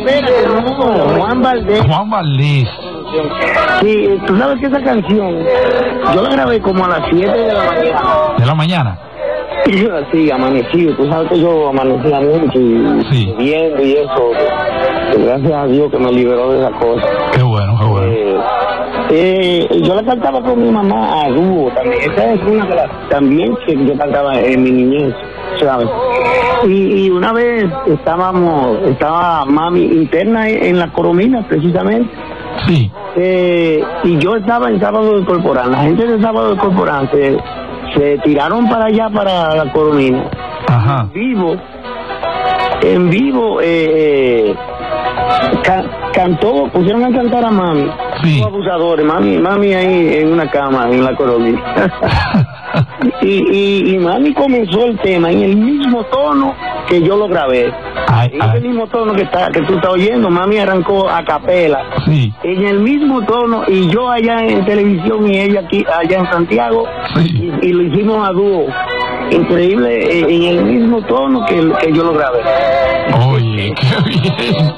espérate, no, Juan Valdés. Juan Valdés. Sí, tú sabes que esa canción, yo la grabé como a las 7 de la mañana. ¿De la mañana? Sí, amanecido, tú sabes que yo amanecía mucho y Sí. viendo y eso, que gracias a Dios que me liberó de esa cosa. Qué bueno, qué bueno. Yo la cantaba con mi mamá a dúo también, esa es una de las también que yo cantaba en mi niñez, ¿sabes? Y una vez estaba mami interna en la Coromina precisamente. Sí. Y yo estaba en Sábado del Corporán, la gente de Sábado del Corporán se tiraron para allá, para la Coromina. Ajá. En vivo, cantó, pusieron a cantar a mami. Sí. Los abusadores, mami ahí en una cama, en la Coromina. y mami comenzó el tema en el mismo tono que yo lo grabé. En el mismo tono que tú estás oyendo, mami arrancó a capela. Sí. En el mismo tono, y yo allá en televisión y ella aquí allá en Santiago. Sí. Y lo hicimos a dúo. Increíble, en el mismo tono que yo lo grabé. Oye, qué bien.